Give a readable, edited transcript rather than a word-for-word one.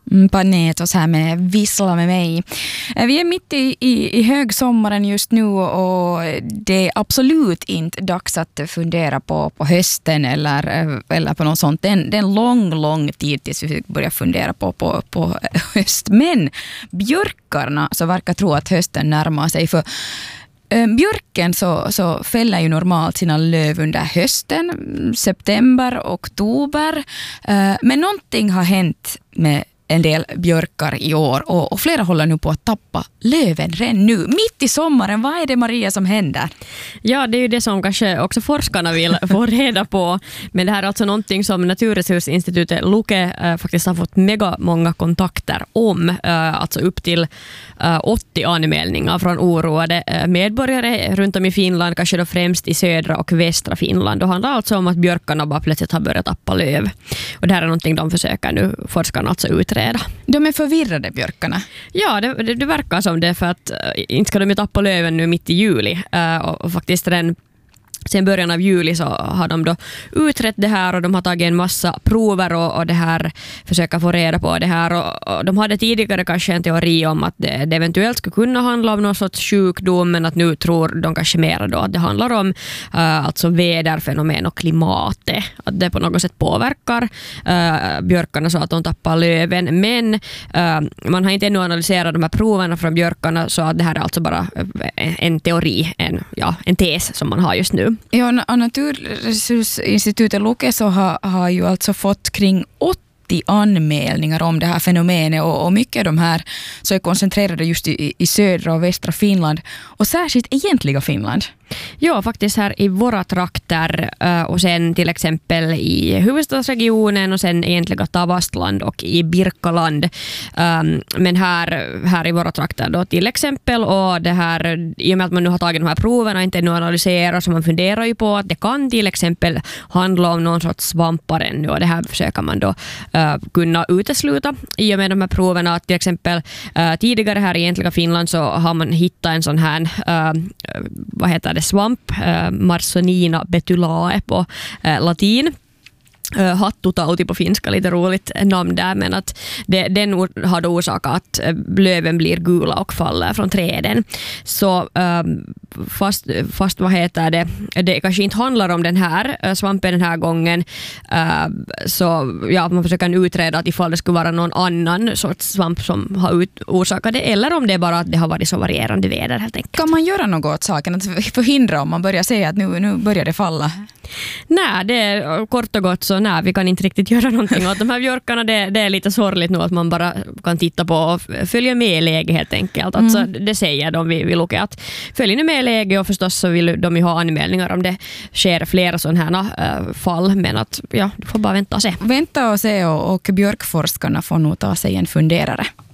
Panetos här med Vissla med mig. Vi är mitt i högsommaren just nu och det är absolut inte dags att fundera på hösten eller på något sånt. Det är en lång tid tills vi börjar fundera på höst. Men björkarna så verkar tro att hösten närmar sig, för björken så fäller ju normalt sina löv under hösten, september, oktober. Men någonting har hänt med en del björkar i år och flera håller nu på att tappa löven redan nu. Mitt i sommaren, vad är det, Maria, som händer? Ja, det är ju det som kanske också forskarna vill få reda på. Men det här är alltså någonting som Naturresursinstitutet Luke faktiskt har fått mega många kontakter om. Alltså upp till 80 anmälningar från oroade medborgare runt om i Finland, kanske då främst i södra och västra Finland. Det handlar alltså om att björkarna bara plötsligt har börjat tappa löv. Och det här är någonting de försöker nu, forskarna, alltså utreda. De är förvirrade, björkarna. Ja, det verkar som det, för att inte ska de ju tappa löven nu mitt i juli. Och faktiskt sen början av juli så har de då utrett det här och de har tagit en massa prover och det här försöka få reda på det här. Och de hade tidigare kanske en teori om att det eventuellt skulle kunna handla om någon sorts sjukdom, men att nu tror de kanske mer då att det handlar om alltså väderfenomen och klimatet. Att det på något sätt påverkar björkarna så att de tappar löven. Men man har inte ännu analyserat de här proverna från björkarna, så att det här är alltså bara en teori, en tes som man har just nu. Ja, Naturresursinstitutet Luke så har ju alltså fått kring 80 anmälningar om det här fenomenet och mycket av de här så är koncentrerade just i södra och västra Finland och särskilt egentliga Finland. Ja, faktiskt här i våra trakter och sen till exempel i huvudstadsregionen och sen egentliga Tavastland och i Birkaland. Men här i våra trakter då till exempel, och det här, i och med att man nu har tagit de här proverna och inte nu analyserar, så man funderar ju på att det kan till exempel handla om någon sorts svampar ännu, och det här försöker man då kunna utesluta i och med de här proverna. Till exempel tidigare här i egentliga Finland så har man hittat en sån här vad heter det, svamp, Marsonina betulae på latin. Hattutauti på finska, lite roligt namn där, men att den har då orsakat att löven blir gula och faller från träden. Så fast vad heter det kanske inte handlar om den här svampen den här gången, så ja, man försöker nu utreda att ifall det skulle vara någon annan sorts svamp som har orsakat det, eller om det är bara att det har varit så varierande väder helt enkelt. Kan man göra något åt saken, att förhindra om man börjar säga att nu börjar det falla? Nej, det är kort och gott så nej, vi kan inte riktigt göra någonting åt de här björkarna. Det är lite sorgligt nu att man bara kan titta på och följa med i läget helt enkelt. Alltså, det säger de vid Luke, att följer ni med i läget, och förstås så vill de ju ha anmälningar om det sker flera sådana här fall, men att ja, du får bara vänta och se. Vänta och se, och björkforskarna får nog ta sig en funderare.